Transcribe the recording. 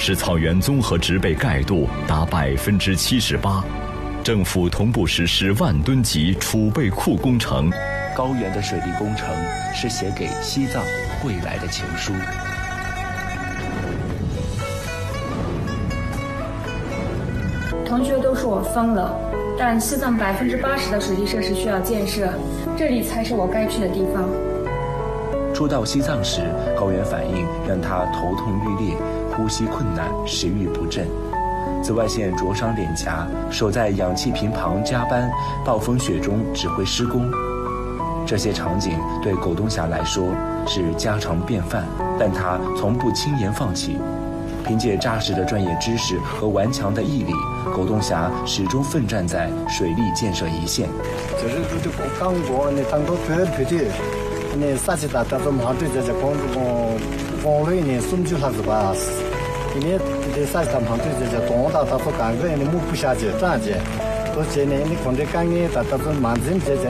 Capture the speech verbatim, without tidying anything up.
使草原综合植被盖度达百分之七十八。政府同步实施万吨级储备库工程。 高原的水利工程是写给西藏未来的情书。 同学都说我疯了，但西藏百分之八十的水利设施需要建设，这里才是我该去的地方。 初到西藏时，高原反应让他头痛欲裂，呼吸困难，食欲不振。紫外线灼伤脸颊，守在氧气瓶旁加班，暴风雪中指挥施工。这些场景对苟东霞来说是家常便饭，但他从不轻言放弃。凭借扎实的专业知识和顽强的毅力，苟东霞始终奋战在水利建设一线。 就是这个刚果，你当初推推的，你啥子大家都忙对这这工工工类呢，送去他是吧？因为你啥子他忙对这这东大他说干个你目不暇接，这样子，都今年你看这干的大家都蛮认真。